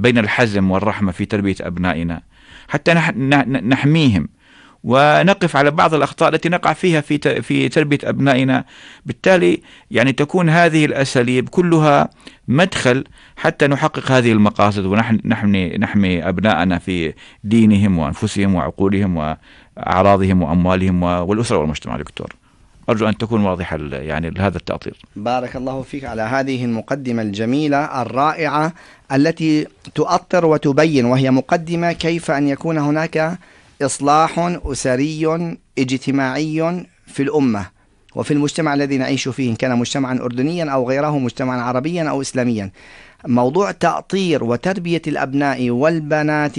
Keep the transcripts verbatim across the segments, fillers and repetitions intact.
بين الحزم والرحمة في تربية أبنائنا، حتى نحميهم ونقف على بعض الأخطاء التي نقع فيها في في تربية أبنائنا. بالتالي يعني تكون هذه الأساليب كلها مدخل حتى نحقق هذه المقاصد، ونحن نحمي نحمي أبنائنا في دينهم وأنفسهم وعقولهم وأعراضهم وأموالهم والأسرة والمجتمع. دكتور، أرجو أن تكون واضحة يعني هذا التأطير. بارك الله فيك على هذه المقدمة الجميلة الرائعة التي تؤطر وتبين، وهي مقدمة كيف أن يكون هناك إصلاح أسري اجتماعي في الأمة وفي المجتمع الذي نعيش فيه، إن كان مجتمعا أردنيا أو غيره، مجتمعا عربيا أو إسلاميا. موضوع تأطير وتربية الأبناء والبنات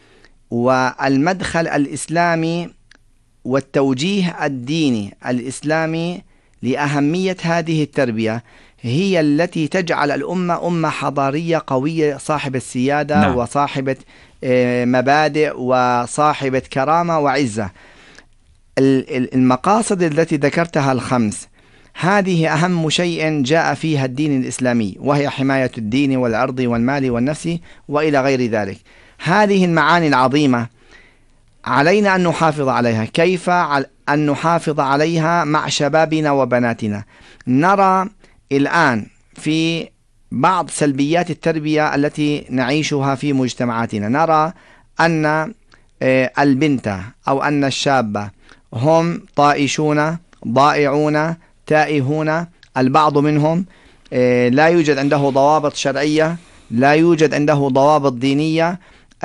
والمدخل الإسلامي والتوجيه الديني الإسلامي لأهمية هذه التربية هي التي تجعل الأمة أمة حضارية قوية صاحبة سيادة نعم. وصاحبة مبادئ وصاحبة كرامة وعزة. المقاصد التي ذكرتها الخمس هذه أهم شيء جاء فيها الدين الإسلامي، وهي حماية الدين والعرض والمال والنفس وإلى غير ذلك. هذه المعاني العظيمة علينا أن نحافظ عليها. كيف أن نحافظ عليها مع شبابنا وبناتنا؟ نرى الآن في بعض سلبيات التربية التي نعيشها في مجتمعاتنا، نرى أن البنت أو أن الشابة هم طائشون ضائعون تائهون. البعض منهم لا يوجد عنده ضوابط شرعية، لا يوجد عنده ضوابط دينية.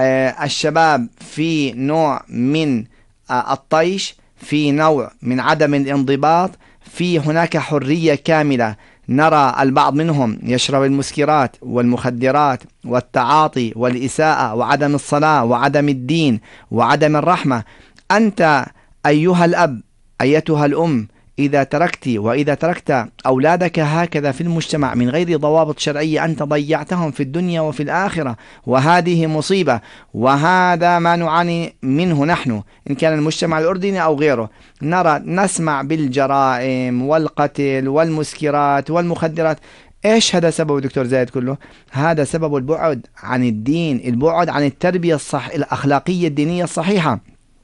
الشباب في نوع من الطيش، في نوع من عدم الانضباط، في هناك حرية كاملة. نرى البعض منهم يشرب المسكرات والمخدرات والتعاطي والإساءة وعدم الصلاة وعدم الدين وعدم الرحمة. أنت أيها الأب، أيتها الأم، إذا تركت وإذا تركت أولادك هكذا في المجتمع من غير ضوابط شرعية أنت ضيعتهم في الدنيا وفي الآخرة، وهذه مصيبة. وهذا ما نعاني منه نحن، إن كان المجتمع الأردني أو غيره. نرى نسمع بالجرائم والقتل والمسكرات والمخدرات. إيش هذا سبب دكتور زايد كله؟ هذا سبب البعد عن الدين، البعد عن التربية الصح الأخلاقية الدينية الصحيحة.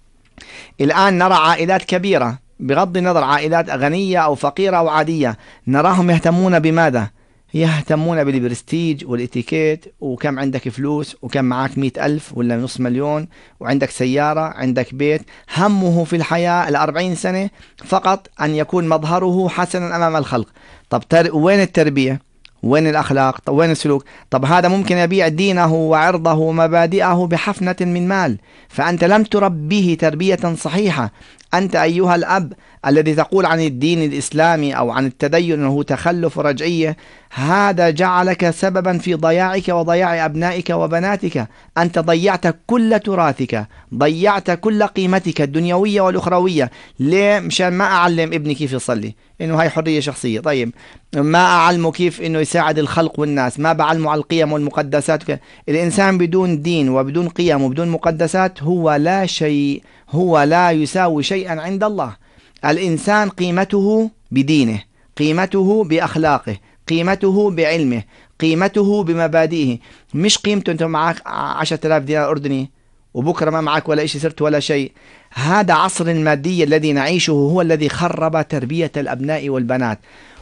الآن نرى عائلات كبيرة، بغض النظر عائلات غنية أو فقيرة أو عادية، نراهم يهتمون بماذا؟ يهتمون بالبرستيج والإتيكيت، وكم عندك فلوس، وكم معك مئة ألف ولا نصف مليون، وعندك سيارة، عندك بيت. همه في الحياة الأربعين سنة فقط أن يكون مظهره حسنا أمام الخلق. طب وين التربية؟ وين الأخلاق؟ طب وين السلوك؟ طب هذا ممكن يبيع دينه وعرضه ومبادئه بحفنة من مال، فأنت لم تربيه تربية صحيحة. أنت أيها الأب الذي تقول عن الدين الإسلامي أو عن التدين أنه تخلف ورجعية، هذا جعلك سببا في ضياعك وضياع أبنائك وبناتك. أنت ضيعت كل تراثك، ضيعت كل قيمتك الدنيوية والأخروية. ليه؟ مشان ما أعلم ابني كيف يصلي، إنه هاي حرية شخصية. طيب ما أعلمه كيف إنه يساعد الخلق والناس، ما بعلمه على القيم والمقدسات. الإنسان بدون دين وبدون قيم وبدون مقدسات هو لا شيء، هو لا يساوي شيئا عند الله. الإنسان قيمته بدينه، قيمته بأخلاقه، قيمته بعلمه، قيمته بمبادئه، مش قيمته أنت معك عشرة آلاف دينار أردني وبكرة ما معك ولا إشي، صرت ولا شيء. هذا عصر المادية الذي نعيشه هو الذي خرب تربية الأبناء والبنات.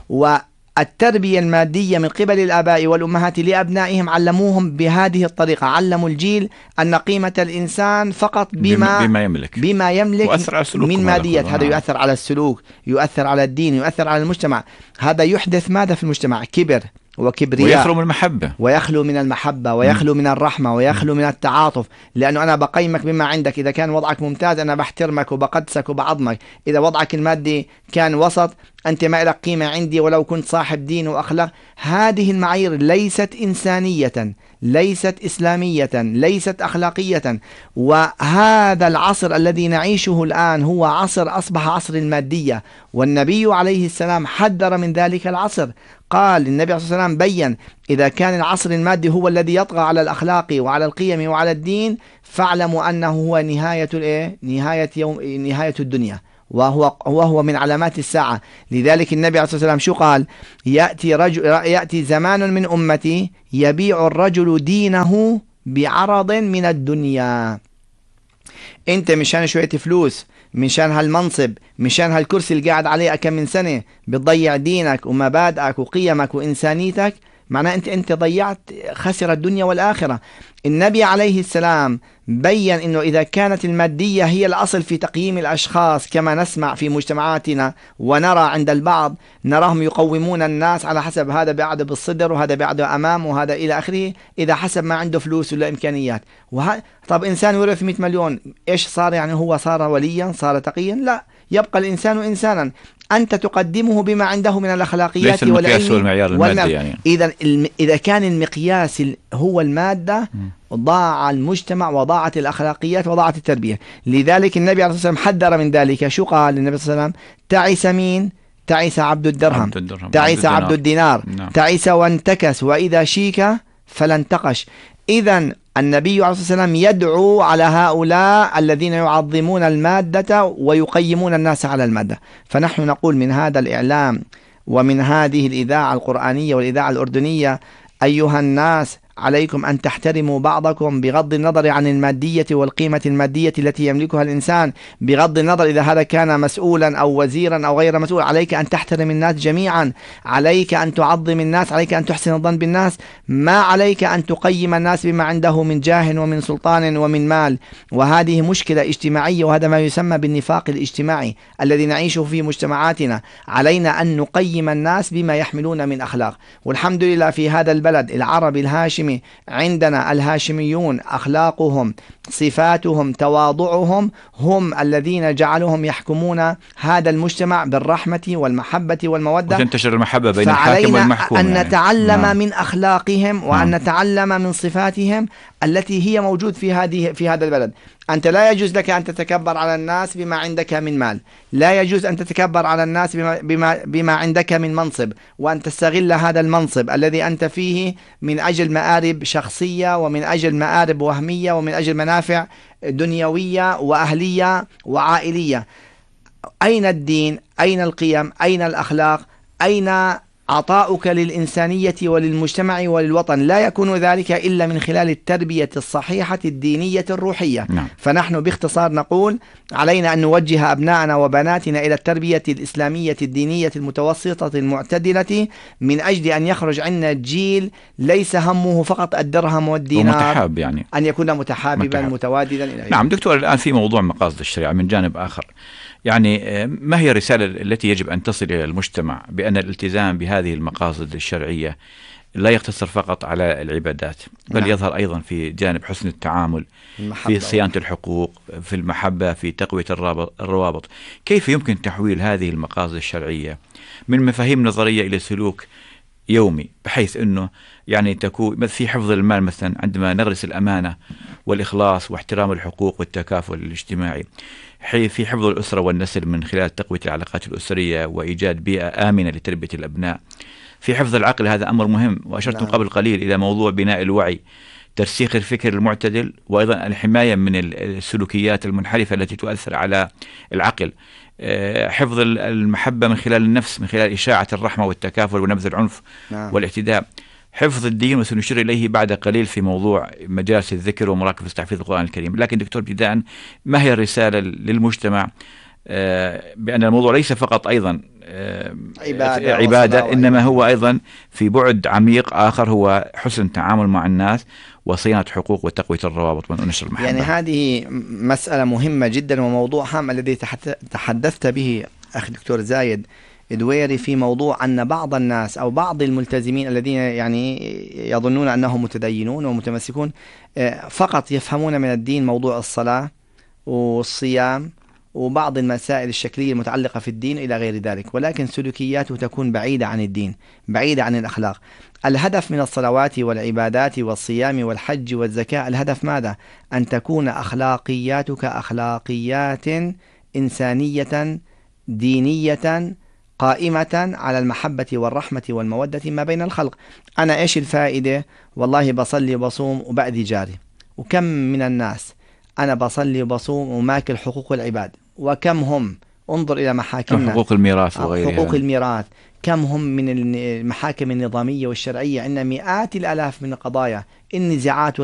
والتربية المادية من قبل الآباء والأمهات لأبنائهم علموهم بهذه الطريقة، علموا الجيل أن قيمة الإنسان فقط بما, بما يملك, بما يملك من ماديات. هذا يؤثر على السلوك، يؤثر على الدين، يؤثر على المجتمع. هذا يحدث ماذا في المجتمع؟ كبر وكبرياء، ويخلو من المحبة، ويخلو من المحبة، ويخلو من الرحمة، ويخلو من التعاطف. لأنه أنا بقيمك بما عندك. إذا كان وضعك ممتاز أنا بحترمك وبقدسك وبعظمك. إذا وضعك المادي كان وسط أنت ما لك قيمة عندي ولو كنت صاحب دين وأخلاق. هذه المعايير ليست إنسانية، ليست إسلامية، ليست أخلاقية. وهذا العصر الذي نعيشه الآن هو عصر أصبح عصر المادية، والنبي عليه السلام حذر من ذلك العصر. قال النبي عليه الصلاة والسلام بيّن إذا كان العصر المادي هو الذي يطغى على الأخلاق وعلى القيم وعلى الدين، فاعلموا أنه هو نهاية الإيه؟ نهاية يوم، نهاية الدنيا، وهو وهو من علامات الساعة. لذلك النبي عليه الصلاة والسلام شو قال؟ يأتي رجل، يأتي زمان من أمتي يبيع الرجل دينه بعرض من الدنيا. انت مشان شوية فلوس، مشان هالمنصب، مشان هالكرسي اللي قاعد عليه كم من سنة بتضيع دينك ومبادئك وقيمك وإنسانيتك، معناه انت انت ضيعت، خسر الدنيا والآخرة. النبي عليه السلام بين انه اذا كانت المادية هي الاصل في تقييم الاشخاص كما نسمع في مجتمعاتنا ونرى عند البعض، نراهم يقومون الناس على حسب هذا بيعده بالصدر وهذا بيعده امام وهذا الى اخره، اذا حسب ما عنده فلوس ولا امكانيات. وه... طب انسان ورث مئة مليون، ايش صار؟ يعني هو صار وليا، صار تقيا؟ لا، يبقى الانسان انسانا. أنت تقدمه بما عنده من الأخلاقيات ليس المقياس والعلم والمعيار المادي يعني. إذا الم... إذا كان المقياس هو المادة م. ضاع المجتمع وضاعت الأخلاقيات وضاعت التربية. لذلك النبي عليه الصلاة والسلام حذر من ذلك. شو قال النبي صلى الله عليه وسلم؟ تعس مين؟ تعس عبد الدرهم، عبد الدرهم. تعس عبد الدينار، نعم. تعس وانتكس وإذا شيك فلا انتقش. إذا النبي عليه الصلاة والسلام يدعو على هؤلاء الذين يعظمون المادة ويقيمون الناس على المادة. فنحن نقول من هذا الإعلام ومن هذه الإذاعة القرآنية والإذاعة الأردنية: أيها الناس، عليكم أن تحترموا بعضكم بغض النظر عن المادية والقيمة المادية التي يملكها الإنسان، بغض النظر إذا هذا كان مسؤولا أو وزيرا أو غير مسؤول. عليك أن تحترم الناس جميعا، عليك أن تعظم الناس، عليك أن تحسن الظن بالناس، ما عليك أن تقيم الناس بما عنده من جاه ومن سلطان ومن مال. وهذه مشكلة اجتماعية، وهذا ما يسمى بالنفاق الاجتماعي الذي نعيشه في مجتمعاتنا. علينا أن نقيم الناس بما يحملون من أخلاق. والحمد لله في هذا البلد العربي الهاشمي عندنا الهاشميون أخلاقهم، صفاتهم، تواضعهم هم الذين جعلهم يحكمون هذا المجتمع بالرحمة والمحبة والمودة، وتنتشر المحبة بين الحاكم والمحكوم. أن يعني. نتعلم نعم. من أخلاقهم وأن نعم. نتعلم من صفاتهم التي هي موجود في هذه في هذا البلد. أنت لا يجوز لك أن تتكبر على الناس بما عندك من مال، لا يجوز أن تتكبر على الناس بما, بما, بما عندك من منصب، وأن تستغل هذا المنصب الذي أنت فيه من أجل مآرب شخصية ومن أجل مآرب وهمية ومن أجل منافع دنيوية وأهلية وعائلية. أين الدين؟ أين القيم؟ أين الأخلاق؟ أين عطاؤك للإنسانية وللمجتمع وللوطن؟ لا يكون ذلك إلا من خلال التربية الصحيحة الدينية الروحية. نعم. فنحن باختصار نقول علينا أن نوجه أبناءنا وبناتنا إلى التربية الإسلامية الدينية المتوسطة المعتدلة، من أجل أن يخرج عنا جيل ليس همه فقط الدرهم والدينار، ومتحاب يعني. أن يكون متحاببا متحاب. متواددا إلى. نعم دكتور، الآن في موضوع مقاصد الشريعة من جانب آخر، يعني ما هي الرسالة التي يجب أن تصل إلى المجتمع بأن الالتزام بهذه المقاصد الشرعية لا يقتصر فقط على العبادات، بل نعم. يظهر أيضا في جانب حسن التعامل، في صيانة الحقوق، في المحبة، في تقوية الروابط. كيف يمكن تحويل هذه المقاصد الشرعية من مفاهيم نظرية إلى سلوك يومي، بحيث أنه يعني تكون في حفظ المال مثلا، عندما نغرس الأمانة والإخلاص واحترام الحقوق والتكافل الاجتماعي، في حفظ الأسرة والنسل من خلال تقوية العلاقات الأسرية وإيجاد بيئة آمنة لتربية الأبناء، في حفظ العقل، هذا أمر مهم، وأشرت نعم. قبل قليل إلى موضوع بناء الوعي، ترسيخ الفكر المعتدل، وأيضا الحماية من السلوكيات المنحرفة التي تؤثر على العقل، حفظ المحبة من خلال النفس، من خلال إشاعة الرحمة والتكافل ونبذ العنف نعم. والاعتداء، حفظ الدين، وسنشير إليه بعد قليل في موضوع مجالس الذكر ومراكز تحفيظ القرآن الكريم. لكن دكتور ابتداء، ما هي الرسالة للمجتمع بأن الموضوع ليس فقط أيضا عبادة, عبادة إنما هو أيضا في بعد عميق آخر، هو حسن التعامل مع الناس وصيانة حقوق وتقوية الروابط ونشر المحبة؟ يعني هذه مسألة مهمة جدا وموضوع هام الذي تحدثت به أخي دكتور زايد إدويري، في موضوع أن بعض الناس أو بعض الملتزمين الذين يعني يظنون أنهم متدينون ومتمسكون فقط يفهمون من الدين موضوع الصلاة والصيام وبعض المسائل الشكلية المتعلقة في الدين إلى غير ذلك، ولكن سلوكياته تكون بعيدة عن الدين، بعيدة عن الأخلاق. الهدف من الصلوات والعبادات والصيام والحج والزكاة، الهدف ماذا؟ أن تكون أخلاقياتك أخلاقيات إنسانية دينية قائمة على المحبة والرحمة والمودة ما بين الخلق. أنا إيش الفائدة؟ والله بصلي وبصوم وبأذي جاري، وكم من الناس أنا بصلي وبصوم وماكل حقوق العباد، وكم هم، انظر إلى محاكمنا، حقوق الميراث وغيرها، حقوق الميراث، كم هم من المحاكم النظامية والشرعية، عندنا مئات الآلاف من القضايا، النزاعات